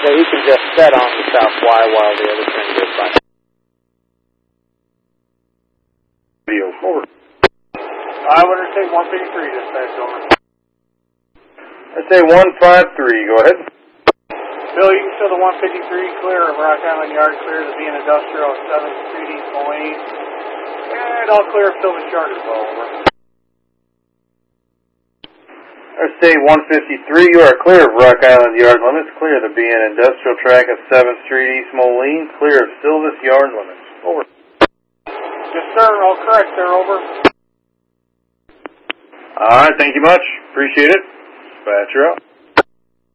that he can just set on the south Y while the other train goes by. Video, over. I would take 153, dispatch, over. I say 153, go ahead. Bill, you can show the 153 clear of Rock Island Yard, clear of the B&N Industrial at 7th Street, East Moline. And all clear of Sylvan Yard as well, over. I say 153, you are clear of Rock Island Yard limits, clear of the B&N Industrial track of 7th Street, East Moline, clear of Sylvis Yard limits, over. Yes, sir, all correct, sir, over. Alright, thank you much. Appreciate it. Dispatcher out.